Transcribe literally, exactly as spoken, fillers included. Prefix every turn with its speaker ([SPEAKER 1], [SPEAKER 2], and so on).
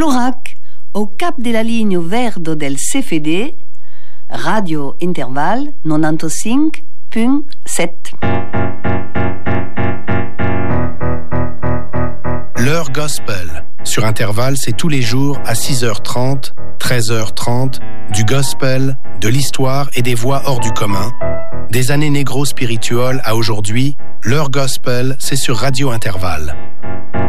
[SPEAKER 1] Florac, au cap de la ligne verte del C F D, Radio Interval quatre-vingt-quinze virgule sept.
[SPEAKER 2] L'heure gospel. Sur Interval, c'est tous les jours à six heures trente, treize heures trente, du gospel, de l'histoire et des voix hors du commun. Des années négro-spirituelles à aujourd'hui, l'heure gospel, c'est sur Radio Interval.